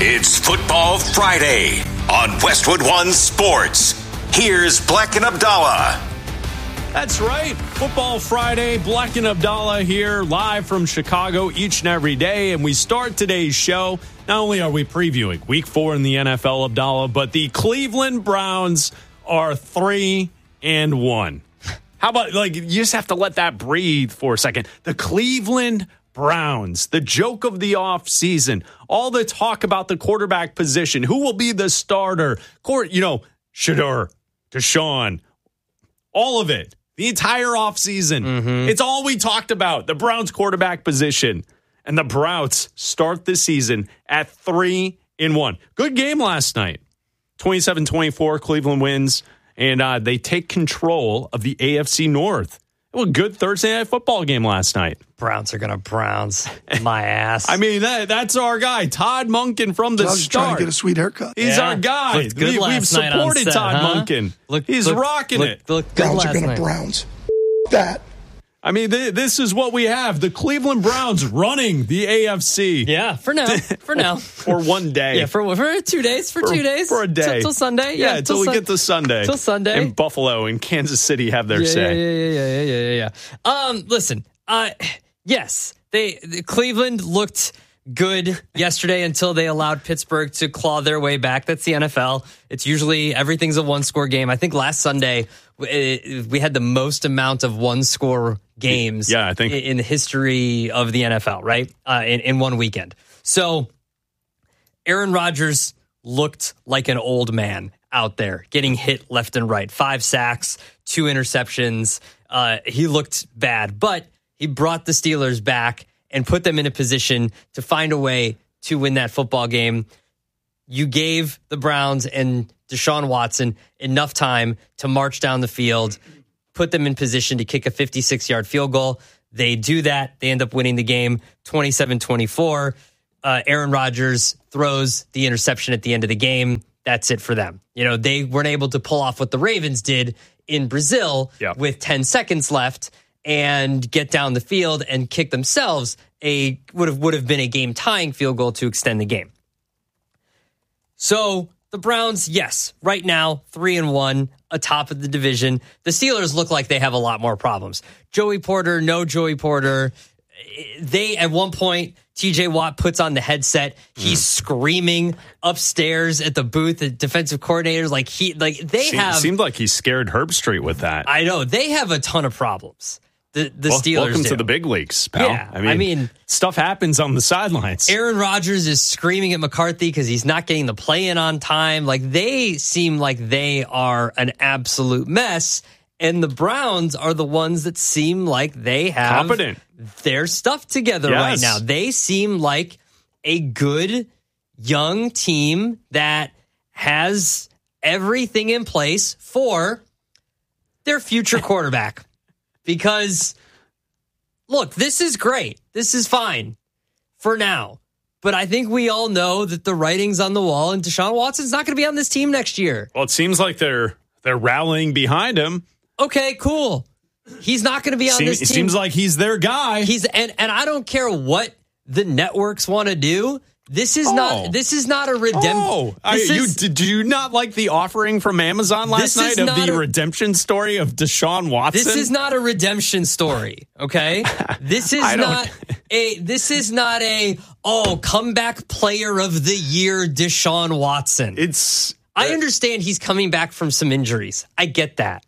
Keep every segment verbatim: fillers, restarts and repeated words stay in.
It's Football Friday on Westwood One Sports. Here's Black and Abdallah. That's right. Football Friday. Black and Abdallah here live from Chicago each and every day. And we start today's show. Not only are we previewing week four in the N F L, Abdallah, but the Cleveland Browns are three and one. How about, like, you just have to let that breathe for a second. The Cleveland Browns, the joke of the offseason, all the talk about the quarterback position, who will be the starter, court, you know, Shedeur, Deshaun, all of it, the entire offseason. Mm-hmm. It's all we talked about, the Browns quarterback position. And the Browns start the season at three and one. Good game last night. twenty-seven twenty-four, Cleveland wins, and uh, they take control of the A F C North. It was a good Thursday night football game last night. Browns are going to Browns my ass. I mean, that, that's our guy, Todd Monken from the Todd's start. Trying to get a sweet haircut. He's yeah. our guy. Looked good we, last we've night on supported set, Todd huh? Monken. Look, He's look, rocking look, it. Look good Browns last are going night. to Browns. That. I mean, th- this is what we have. The Cleveland Browns running the A F C. Yeah, for now. For now. For one day. Yeah, for for two days. For, For- two days. for a day. Till, till Sunday. Yeah, Yeah, until we sun- get to Sunday. Till Sunday. And Buffalo and Kansas City have their yeah, say. Yeah, yeah, yeah, yeah, yeah, yeah, yeah. Um, listen, uh, yes, they the Cleveland looked good yesterday until they allowed Pittsburgh to claw their way back. That's the N F L. It's usually everything's a one-score game. I think last Sunday we, we had the most amount of one-score games yeah, I think. in, in the history of the N F L, right? Uh, in, in one weekend. So Aaron Rodgers looked like an old man out there, getting hit left and right. Five sacks, two interceptions. Uh, he looked bad, but he brought the Steelers back and put them in a position to find a way to win that football game. You gave the Browns and Deshaun Watson enough time to march down the field, put them in position to kick a fifty-six-yard field goal. They do that. They end up winning the game twenty-seven twenty-four. Uh, Aaron Rodgers throws the interception at the end of the game. That's it for them. You know, they weren't able to pull off what the Ravens did in Brazil yeah. with ten seconds left and get down the field and kick themselves a would have would have been a game tying field goal to extend the game. So the Browns, yes, right now three and one, atop of the division. The Steelers look like they have a lot more problems. Joey Porter, no Joey Porter. They at one point, T J Watt puts on the headset. He's mm. screaming upstairs at the booth. The defensive coordinators, like he, like they Se- have. Seemed like he scared Herb Street with that. I know they have a ton of problems. The the well, Steelers. Welcome do. to the big leagues, pal. Yeah, I mean, I mean, stuff happens on the sidelines. Aaron Rodgers is screaming at McCarthy because he's not getting the play in on time. Like they seem like they are an absolute mess. And the Browns are the ones that seem like they have Competent. their stuff together yes. right now. They seem like a good young team that has everything in place for their future quarterback. Because, look, this is great. This is fine for now. But I think we all know that the writing's on the wall and Deshaun Watson's not going to be on this team next year. Well, it seems like they're they're rallying behind him. Okay, cool. He's not going to be on seems, this team. It seems like he's their guy. He's and and I don't care what the networks want to do. This is oh. not this is not a redemption. Oh, I, you, did you not like the offering from Amazon last night of the a, redemption story of Deshaun Watson? This is not a redemption story, okay? This is not a this is not a oh, comeback player of the year Deshaun Watson. It's I understand he's coming back from some injuries. I get that.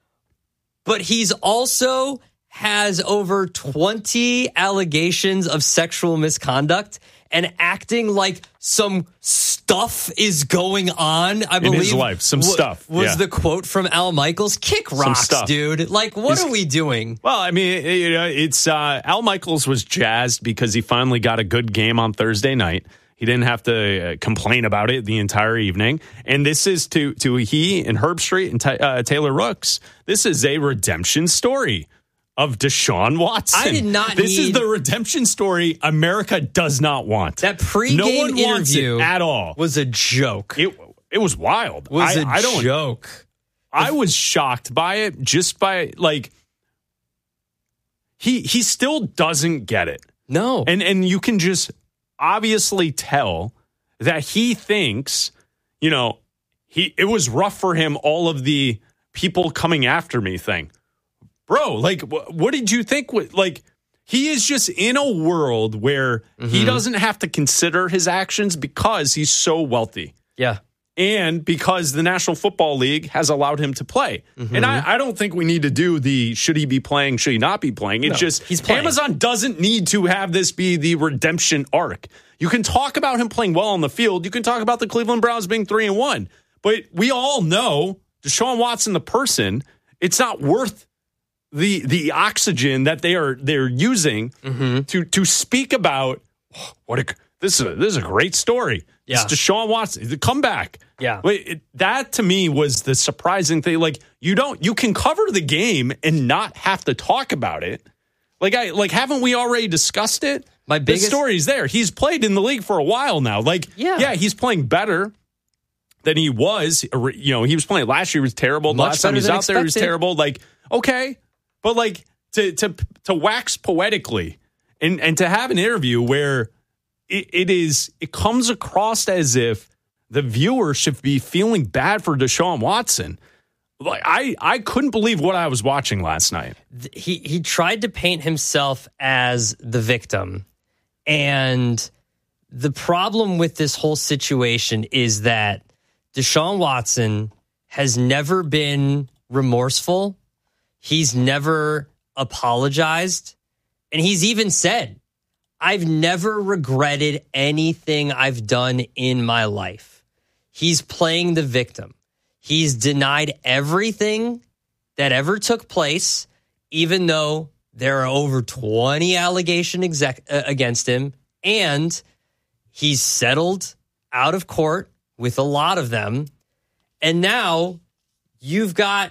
But he's also has over twenty allegations of sexual misconduct and acting like some stuff is going on. I believe in his life, some w- stuff was yeah. the quote from Al Michaels. Kick rocks, dude. Like, what He's, are we doing? Well, I mean, you know, it's uh, Al Michaels was jazzed because he finally got a good game on Thursday night. He didn't have to uh, complain about it the entire evening. And this is to to he and Herb Street and t- uh, Taylor Rooks. This is a redemption story of Deshaun Watson. I did not This need is the redemption story America does not want. That pregame no one interview wants it at all. Was a joke. It it was wild. Was I, a I don't, joke. I was shocked by it just by like he he still doesn't get it. No. And and you can just obviously tell that he thinks, you know, he it was rough for him, all of the people coming after me thing. Bro, like, wh- what did you think? Like, he is just in a world where mm-hmm. he doesn't have to consider his actions because he's so wealthy. Yeah. And because the National Football League has allowed him to play. Mm-hmm. And I, I don't think we need to do the should he be playing, should he not be playing. It's no, just he's playing. Amazon doesn't need to have this be the redemption arc. You can talk about him playing well on the field. You can talk about the Cleveland Browns being three and one. But we all know Deshaun Watson, the person, it's not worth the the oxygen that they are they're using mm-hmm. to to speak about oh, what a this is a, this is a great story. Yeah. It's Deshaun Watson, the comeback. Yeah. Wait, it, that to me was the surprising thing. Like, you don't, you can cover the game and not have to talk about it. Like, I, like, haven't we already discussed it? My biggest the story's there. He's played in the league for a while now. Like, yeah, yeah he's playing better than he was. You know, he was playing last year, he was terrible. The Much last time he was out expected. there, he was terrible. Like, okay. But like, to, to, to wax poetically and, and to have an interview where it, it is, it comes across as if the viewer should be feeling bad for Deshaun Watson. Like I, I couldn't believe what I was watching last night. He he tried to paint himself as the victim. And the problem with this whole situation is that Deshaun Watson has never been remorseful. He's never apologized. And he's even said, I've never regretted anything I've done in my life. He's playing the victim. He's denied everything that ever took place, even though there are over twenty allegations exec- uh, against him, and he's settled out of court with a lot of them. And now you've got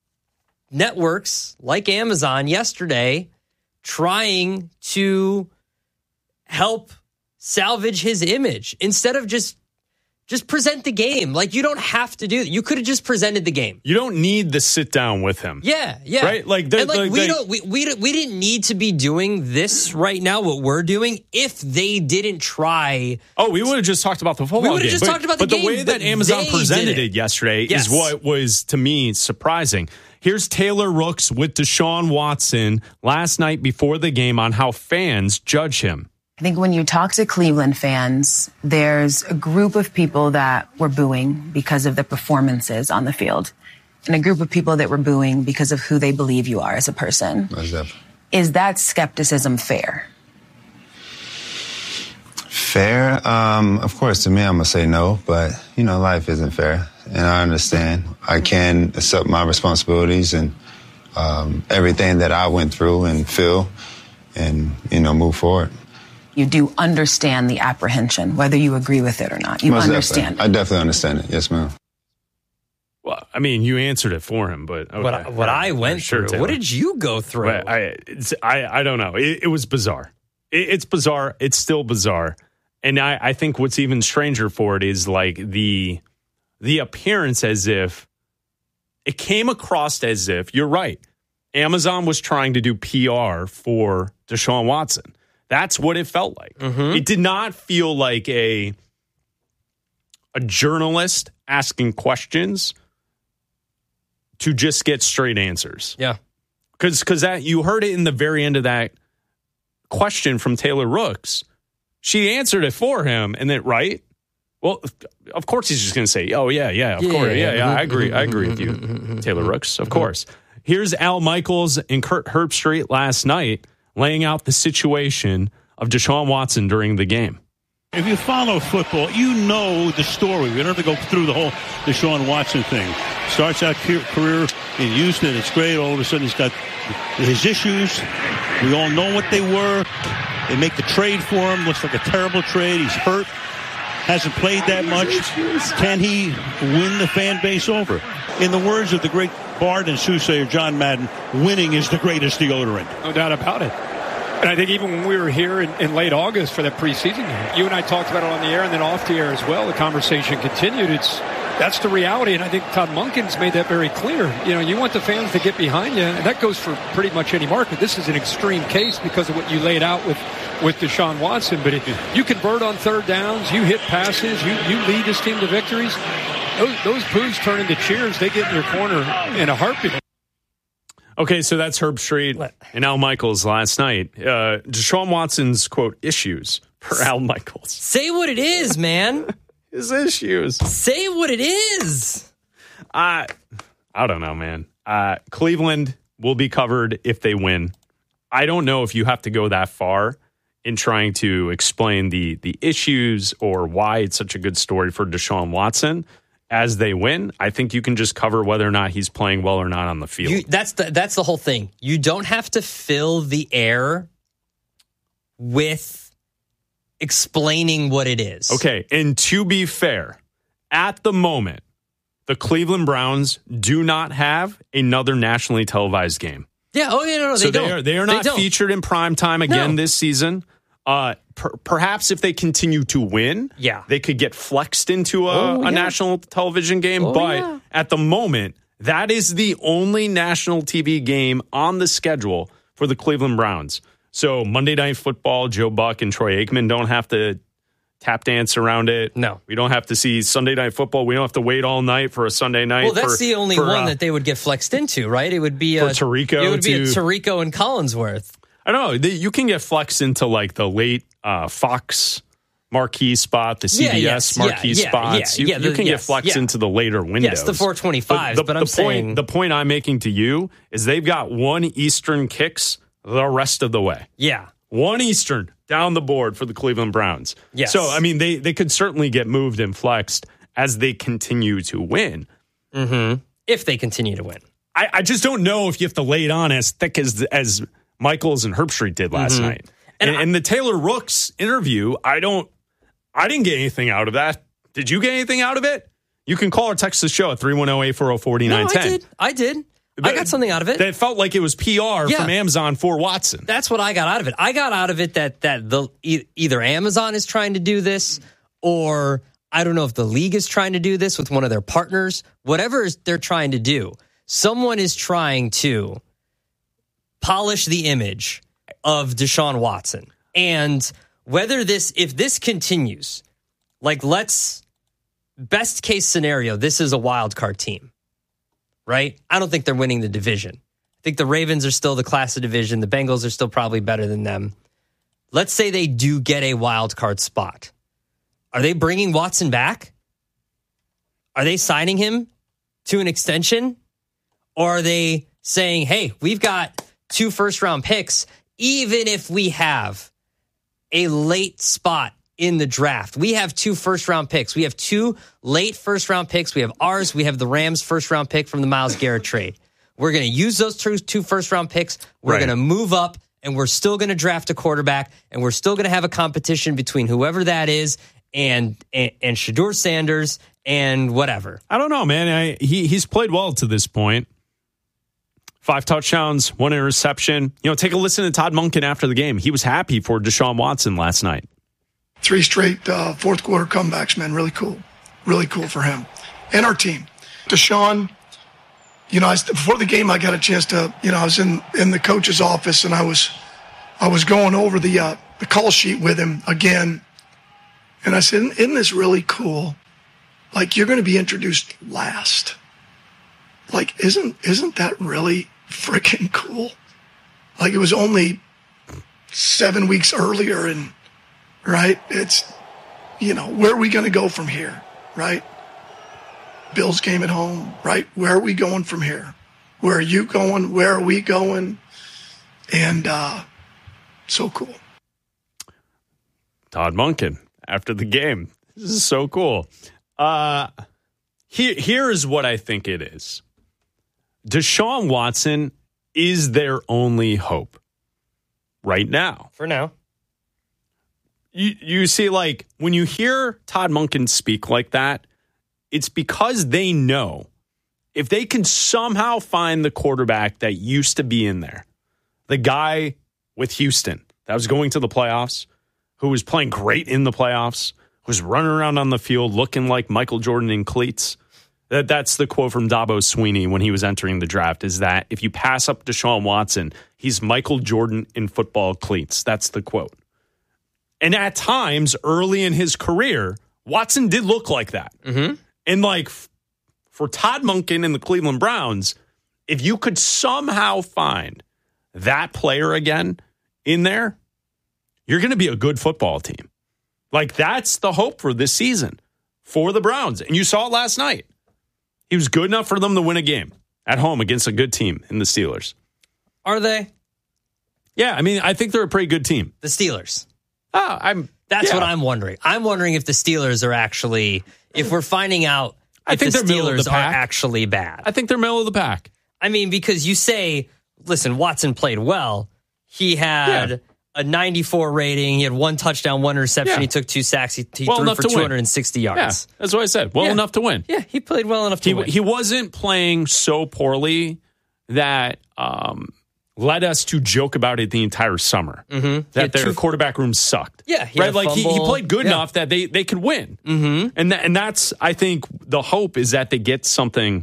networks like Amazon yesterday trying to help salvage his image instead of just Just present the game. Like, you don't have to do that. You could have just presented the game. You don't need to sit down with him. Yeah, yeah. Right? Like, the, and like, like we they, don't we, we we didn't need to be doing this right now, what we're doing, if they didn't try. Oh, we would have just talked about the football game. We would have just but, talked about the but game. But the way that Amazon presented it. it yesterday yes. is what was, to me, surprising. Here's Taylor Rooks with Deshaun Watson last night before the game on how fans judge him. I think when you talk to Cleveland fans, there's a group of people that were booing because of the performances on the field, and a group of people that were booing because of who they believe you are as a person. Is that skepticism fair? Fair? Um, of course, to me, I'm going to say no, but, you know, life isn't fair, and I understand. I can accept my responsibilities and um, everything that I went through and feel and, you know, move forward. You do understand the apprehension, whether you agree with it or not. You Most understand definitely. I definitely understand it. Yes, ma'am. Well, I mean, you answered it for him, but okay. what, I, what I went sure, through, what did you go through? Well, I, it's, I, I don't know. It, it was bizarre. It, it's bizarre. It's still bizarre. And I, I think what's even stranger for it is like the, the appearance as if it came across as if, you're right, Amazon was trying to do P R for Deshaun Watson. That's what it felt like. Mm-hmm. It did not feel like a a journalist asking questions to just get straight answers. Yeah. Because because that you heard it in the very end of that question from Taylor Rooks. She answered it for him, and then, right? Well, of course he's just going to say, oh, yeah, yeah, of yeah, course. Yeah, yeah, yeah, I agree. I agree with you, Taylor Rooks, of course. Here's Al Michaels and Kurt Herbstreit last night laying out the situation of Deshaun Watson during the game. If you follow football, you know the story. We don't have to go through the whole Deshaun Watson thing. Starts out career in Houston. It's great. All of a sudden, he's got his issues. We all know what they were. They make the trade for him. Looks like a terrible trade. He's hurt. Hasn't played that much. Can he win the fan base over? In the words of the great bard and soothsayer John Madden, winning is the greatest deodorant. No doubt about it. And I think even when we were here in, in late August for that preseason game, you and I talked about it on the air and then off the air as well. The conversation continued. It's that's the reality, and I think Todd Monken's made that very clear. You know, you want the fans to get behind you, and that goes for pretty much any market. This is an extreme case because of what you laid out with, with Deshaun Watson. But if you convert on third downs, you hit passes, you, you lead this team to victories, those, those boos turn into cheers. They get in your corner in a heartbeat. Okay, so that's Herb Street and Al Michaels last night. Uh, Deshaun Watson's, quote, issues per Al Michaels. Say what it is, man. His issues. Say what it is. I, I don't know, man. Uh, Cleveland will be covered if they win. I don't know if you have to go that far in trying to explain the the issues or why it's such a good story for Deshaun Watson. As they win, I think you can just cover whether or not he's playing well or not on the field. You, that's the that's the whole thing. You don't have to fill the air with explaining what it is. Okay, and to be fair, at the moment, the Cleveland Browns do not have another nationally televised game. Yeah, oh yeah, no, no, they so don't. they are they are not they featured in prime time again No. this season. Uh, per, perhaps if they continue to win, yeah. they could get flexed into a, Oh, a yeah. national television game. Oh, but yeah. at the moment, that is the only national T V game on the schedule for the Cleveland Browns. So Monday Night Football, Joe Buck and Troy Aikman don't have to tap dance around it. No. We don't have to see Sunday Night Football. We don't have to wait all night for a Sunday night. Well, that's for, the only for, one uh, that they would get flexed into, right? It would be for a Tirico It would be a to- Tirico and Collinsworth. I don't know. They, you can get flexed into like the late uh, Fox marquee spot, the C B S Yeah, yes, marquee yeah, yeah, spots. yeah, you yeah, you the- can get yes, flexed yeah. into the later windows. Yes, the four twenty-fives, the, but I'm the point, saying- the point I'm making to you is they've got one Eastern kicks the rest of the way. Yeah. One Eastern down the board for the Cleveland Browns. Yes. So, I mean, they, they could certainly get moved and flexed as they continue to win. Mm-hmm. If they continue to win. I, I just don't know if you have to lay it on as thick as as Michaels and Herbstreit did last Mm-hmm. night. And, and, I- and the Taylor Rooks interview, I don't, I didn't get anything out of that. Did you get anything out of it? You can call or text the show at three one zero, eight four zero, four nine one zero. No, I did. I did. I got something out of it. That felt like it was P R Yeah. from Amazon for Watson. That's what I got out of it. I got out of it that that the e- either Amazon is trying to do this, or I don't know if the league is trying to do this with one of their partners. Whatever is they're trying to do, someone is trying to polish the image of Deshaun Watson. And whether this, if this continues, like let's best case scenario, this is a wild card team. Right? I don't think they're winning the division. I think the Ravens are still the class of division. The Bengals are still probably better than them. Let's say they do get a wild card spot. Are they bringing Watson back? Are they signing him to an extension? Or are they saying, hey, we've got two first round picks, even if we have a late spot in the draft. We have two first round picks. We have two late first round picks. We have ours. We have the Rams first round pick from the Myles Garrett trade. We're going to use those two, two first round picks. We're Right. going to move up, and we're still going to draft a quarterback, and we're still going to have a competition between whoever that is and and, and Shedeur Sanders and whatever. I don't know, man. I, he he's played well to this point. Five touchdowns, one interception. You know, take a listen to Todd Monken after the game. He was happy for Deshaun Watson last night. Three straight uh, fourth quarter comebacks, man. Really cool. Really cool for him and our team. Deshaun, you know, I, before the game, I got a chance to, you know, I was in, in the coach's office and I was, I was going over the, uh, the call sheet with him again. And I said, isn't this really cool? Like, you're going to be introduced last. Like, isn't, isn't that really freaking cool? Like, it was only seven weeks earlier and, right? It's, you know, where are we going to go from here, right? Bills game at home, right? Where are we going from here? Where are you going? Where are we going? And uh, so cool. Todd Monken after the game. This is so cool. Uh, here, here is what I think it is. Deshaun Watson is their only hope right now. For now. You, you see, like, when you hear Todd Monken speak like that, it's because they know if they can somehow find the quarterback that used to be in there, the guy with Houston, that was going to the playoffs, who was playing great in the playoffs, was running around on the field looking like Michael Jordan in cleats. That That's the quote from Dabo Swinney when he was entering the draft, is that if you pass up Deshaun Watson, he's Michael Jordan in football cleats. That's the quote. And at times, early in his career, Watson did look like that. Mm-hmm. And like for Todd Monken and the Cleveland Browns, if you could somehow find that player again in there, you're going to be a good football team. Like that's the hope for this season for the Browns. And you saw it last night. He was good enough for them to win a game at home against a good team in the Steelers. Are they? Yeah, I mean, I think they're a pretty good team. The Steelers. Oh, I'm. That's yeah. what I'm wondering. I'm wondering if the Steelers are actually, if we're finding out I if think the they're middle of Steelers the are pack. actually bad. I think they're middle of the pack. I mean, because you say, listen, Watson played well. He had Yeah. a ninety-four rating. He had one touchdown, one interception. Yeah. He took two sacks. He, he Well threw enough for to win. two hundred sixty Yeah, yards. that's what I said. Well Yeah. enough to win. Yeah, he played well enough to He win. he wasn't playing so poorly that um, led us to joke about it the entire summer. Mm-hmm. That their two, quarterback room sucked. Yeah, he right. had a Like he, he fumble. played good Yeah. enough that they they could win. Mm-hmm. And that, and that's I think the hope is that they get something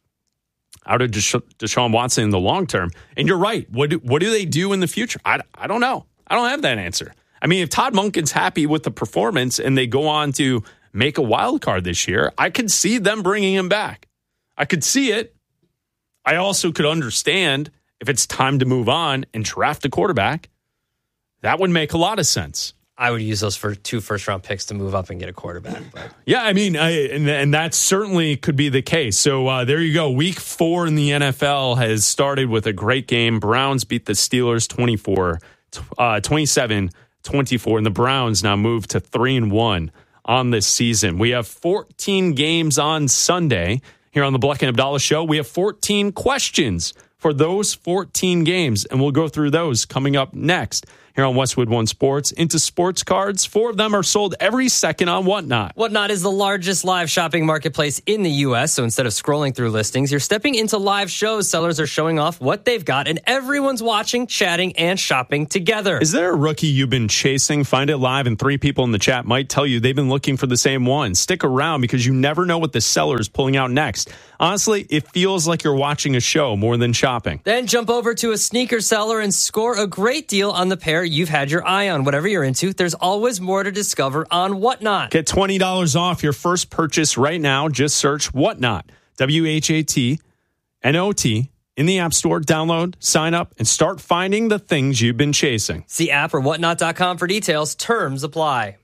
out of Desha- Deshaun Watson in the long term. And you're right. What do, what do they do in the future? I I don't know. I don't have that answer. I mean, if Todd Monken's happy with the performance and they go on to make a wild card this year, I could see them bringing him back. I could see it. I also could understand if it's time to move on and draft a quarterback. That would make a lot of sense. I would use those for two first round picks to move up and get a quarterback. But. Yeah, I mean, I, and, and that certainly could be the case. So uh, there you go. Week four in the N F L has started with a great game. Browns beat the Steelers twenty-four, uh, twenty-seven twenty-four, and the Browns now move to three and one on this season. We have fourteen games on Sunday here on the Bleck and Abdallah Show. We have fourteen questions for those fourteen games, and we'll go through those coming up next here on Westwood One Sports. Into sports cards, four of them are sold every second on Whatnot. Whatnot is the largest live shopping marketplace in the U S, so instead of scrolling through listings, you're stepping into live shows. Sellers are showing off what they've got, and everyone's watching, chatting, and shopping together. Is there a rookie you've been chasing? Find it live, and three people in the chat might tell you they've been looking for the same one. Stick around because you never know what the seller is pulling out next. Honestly, it feels like you're watching a show more than shopping. Then jump over to a sneaker seller and score a great deal on the pair you've had your eye on. Whatever you're into, there's always more to discover on Whatnot. Get twenty dollars off your first purchase right now. Just search Whatnot, W H A T N O T, in the App Store. Download, sign up, and start finding the things you've been chasing. See app or whatnot dot com for details. Terms apply.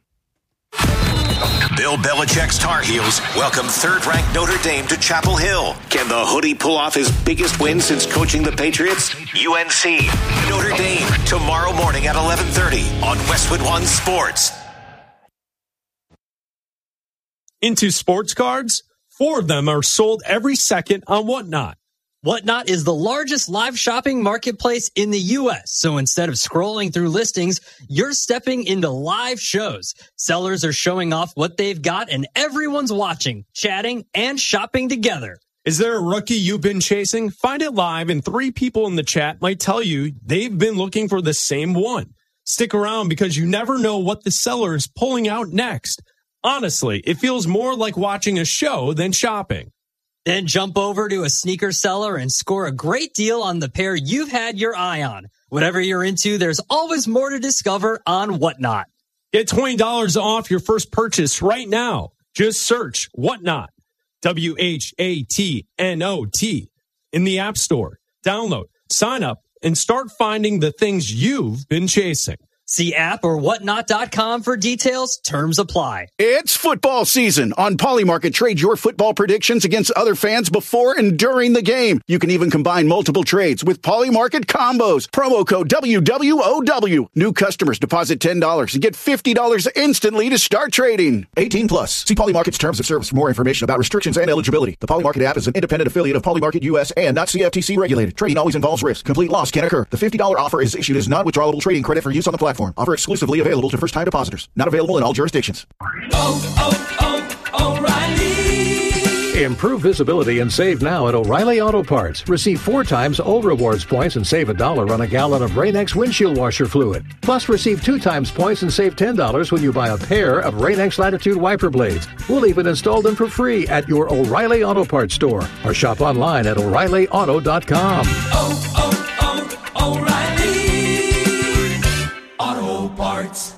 Bill Belichick's Tar Heels welcome third-ranked Notre Dame to Chapel Hill. Can the hoodie pull off his biggest win since coaching the Patriots? U N C, Notre Dame, tomorrow morning at eleven thirty on Westwood One Sports. Into sports cards, four of them are sold every second on Whatnot. Whatnot is the largest live shopping marketplace in the U S, so instead of scrolling through listings, you're stepping into live shows. Sellers are showing off what they've got, and everyone's watching, chatting, and shopping together. Is there a rookie you've been chasing? Find it live, and three people in the chat might tell you they've been looking for the same one. Stick around because you never know what the seller is pulling out next. Honestly, it feels more like watching a show than shopping. Then jump over to a sneaker seller and score a great deal on the pair you've had your eye on. Whatever you're into, there's always more to discover on Whatnot. Get twenty dollars off your first purchase right now. Just search Whatnot, W H A T N O T, in the App Store. Download, sign up, and start finding the things you've been chasing. See app or whatnot dot com for details. Terms apply. It's football season. On Polymarket, trade your football predictions against other fans before and during the game. You can even combine multiple trades with Polymarket combos. Promo code W W O W. New customers deposit ten dollars and get fifty dollars instantly to start trading. eighteen plus. See Polymarket's terms of service for more information about restrictions and eligibility. The Polymarket app is an independent affiliate of Polymarket U S and not C F T C regulated. Trading always involves risk. Complete loss can occur. The fifty dollars offer is issued as non-withdrawable trading credit for use on the platform. Offer exclusively available to first-time depositors. Not available in all jurisdictions. Oh, oh, oh, O'Reilly Improve visibility and save now at O'Reilly Auto Parts. Receive four times O Rewards points and save a dollar on a gallon of Rain-X windshield washer fluid. Plus, receive two times points and save ten dollars when you buy a pair of Rain-X Latitude wiper blades. We'll even install them for free at your O'Reilly Auto Parts store or shop online at O'Reilly Auto dot com. Oh, oh, oh, O'Reilly Auto Parts.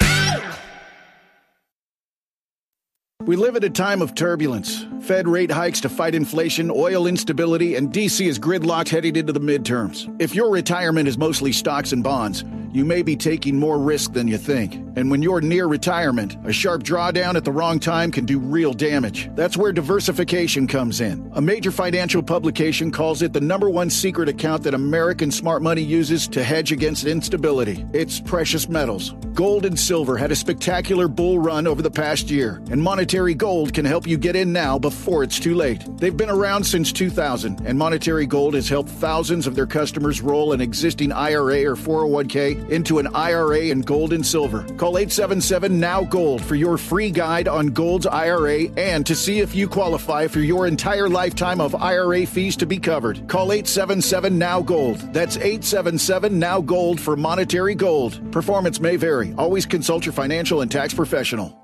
We live at a time of turbulence. Fed rate hikes to fight inflation, oil instability, and D C is gridlocked heading into the midterms. If your retirement is mostly stocks and bonds, you may be taking more risk than you think. And when you're near retirement, a sharp drawdown at the wrong time can do real damage. That's where diversification comes in. A major financial publication calls it the number one secret account that American smart money uses to hedge against instability. It's precious metals. Gold and silver had a spectacular bull run over the past year, and Monetary Gold can help you get in now before it's too late. They've been around since two thousand, and Monetary Gold has helped thousands of their customers roll an existing I R A or four oh one k into an I R A in gold and silver. Call eight seven seven N O W Gold for your free guide on Gold's I R A and to see if you qualify for your entire lifetime of I R A fees to be covered. Call eight seven seven N O W Gold. That's eight seven seven N O W Gold for Monetary Gold. Performance may vary. Always consult your financial and tax professional.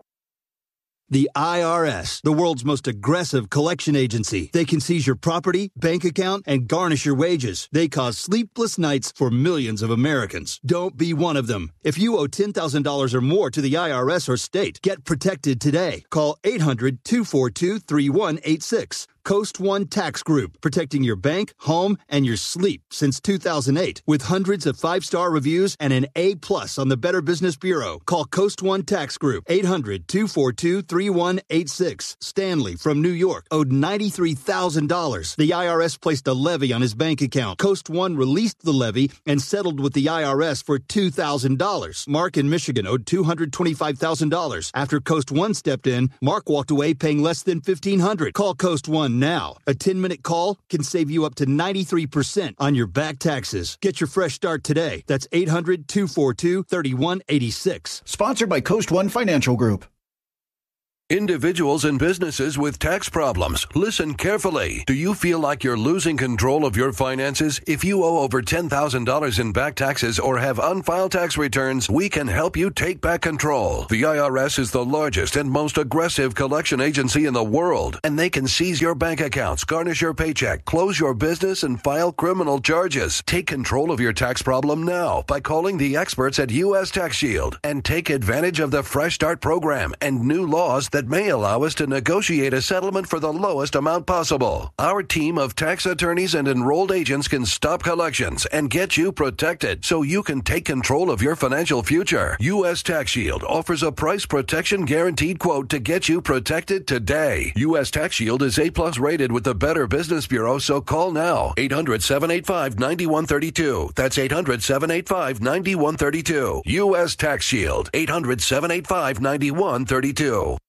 The I R S, the world's most aggressive collection agency. They can seize your property, bank account, and garnish your wages. They cause sleepless nights for millions of Americans. Don't be one of them. If you owe ten thousand dollars or more to the I R S or state, get protected today. Call eight hundred two four two three one eight six. Coast One Tax Group, protecting your bank, home, and your sleep since two thousand eight. With hundreds of five-star reviews and an A plus on the Better Business Bureau. Call Coast One Tax Group, eight hundred two four two three one eight six. Stanley from New York owed ninety-three thousand dollars. The I R S placed a levy on his bank account. Coast One released the levy and settled with the I R S for two thousand dollars. Mark in Michigan owed two hundred twenty-five thousand dollars. After Coast One stepped in, Mark walked away paying less than fifteen hundred dollars. Call Coast One now. A ten-minute call can save you up to ninety-three percent on your back taxes. Get your fresh start today. That's eight hundred two four two three one eight six. Sponsored by Coast One Financial Group. Individuals and businesses with tax problems, listen carefully. Do you feel like you're losing control of your finances? If you owe over ten thousand dollars in back taxes or have unfiled tax returns, we can help you take back control. The I R S is the largest and most aggressive collection agency in the world, and they can seize your bank accounts, garnish your paycheck, close your business, and file criminal charges. Take control of your tax problem now by calling the experts at U S Tax Shield and take advantage of the Fresh Start program and new laws that may allow us to negotiate a settlement for the lowest amount possible. Our team of tax attorneys and enrolled agents can stop collections and get you protected so you can take control of your financial future. U S Tax Shield offers a price protection guaranteed quote to get you protected today. U S Tax Shield is A plus rated with the Better Business Bureau, so call now. eight hundred seven eight five nine one three two. That's eight hundred seven eight five nine one three two. U S Tax Shield. eight hundred seven eight five nine one three two.